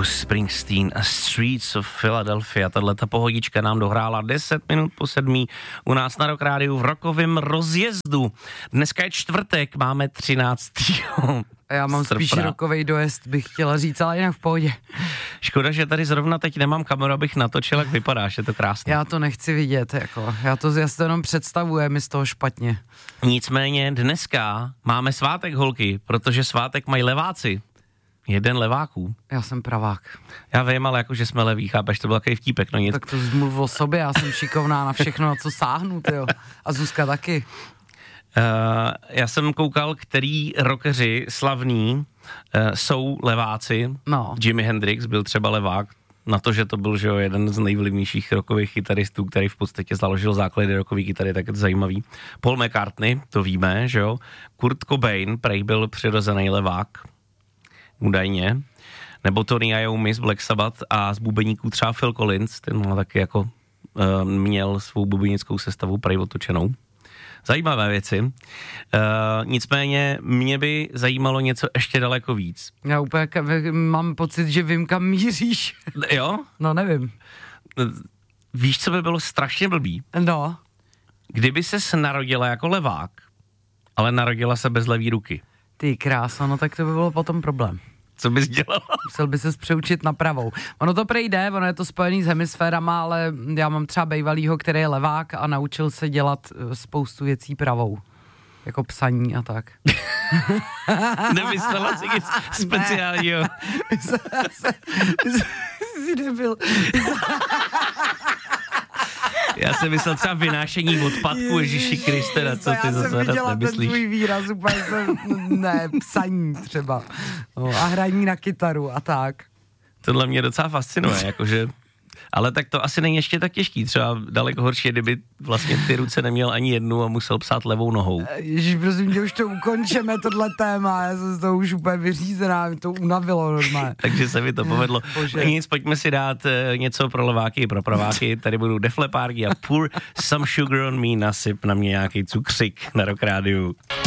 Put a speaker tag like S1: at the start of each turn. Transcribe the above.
S1: Bruce Springsteen a Streets of Philadelphia. Tato pohodička nám dohrála 10 minut po 7 u nás na Rock Rádiu v rokovém rozjezdu. Dneska je čtvrtek, máme 13.
S2: Já mám spíš rokovej dojezd, bych chtěla říct, ale jinak v pohodě.
S1: Škoda, že tady zrovna teď nemám kameru, abych natočil, jak vypadáš, je to krásné.
S2: Já to nechci vidět, jako, já si to jenom představuji, mi z toho špatně.
S1: Nicméně dneska máme svátek, holky, protože svátek mají leváci. Jeden leváků.
S2: Já jsem pravák.
S1: Já vím, ale jakože jsme leví, chápeš, to byl takový vtípek, no nic.
S2: Tak to zmluv o sobě, já jsem šikovná na všechno, na co sáhnu, tyjo. A Zuzka taky.
S1: Já jsem koukal, který rockeři slavní jsou leváci.
S2: No.
S1: Jimi Hendrix byl třeba levák, na to, že to byl že jo, jeden z nejvlivnějších rockových kytaristů, který v podstatě založil základy rockové kytary, tak je to zajímavý. Paul McCartney, to víme, že jo. Kurt Cobain, prej byl přirozený levák, údajně. Nebo Tony Iommi z Black Sabbath a z bubeníků třeba Phil Collins, ten má taky jako měl svou bubenickou sestavu prej otočenou. Zajímavé věci. Nicméně mě by zajímalo něco ještě daleko víc.
S2: Já úplně mám pocit, že vím, kam míříš.
S1: Jo?
S2: No nevím.
S1: Víš, co by bylo strašně blbý?
S2: No.
S1: Kdyby ses narodila jako levák, ale narodila se bez levý ruky.
S2: Ty krása, no tak to by bylo potom problém.
S1: Co bys dělala?
S2: Musel by ses přeučit na pravou. Ono to prejde, ono je to spojený s hemisférama, ale já mám třeba bejvalýho, který je levák a naučil se dělat spoustu věcí pravou. Jako psaní a tak.
S1: Nemyslela si nic speciálního.
S2: Jsi debil.
S1: Já jsem myslel třeba vynášení odpadku, Ježíši Kriste, na co ty zase nemyslíš?
S2: Já jsem viděla ten tvůj výraz, úplně ne, psaní třeba. No, a hraní na kytaru a tak.
S1: Tohle mě docela fascinuje, jakože, ale tak to asi není ještě tak těžký, třeba daleko horší, kdyby vlastně ty ruce neměl ani jednu a musel psát levou nohou.
S2: Ježiš, prosím tě, už to ukončeme, tohle téma, já jsem z toho už úplně vyřízená, mi to unavilo normálně.
S1: Takže se mi to povedlo. Nic, pojďme si dát něco pro leváky i pro praváky, tady budou Def Leppard a Pour Some Sugar on Me, nasyp na mě nějaký cukřik na Rock Rádiu.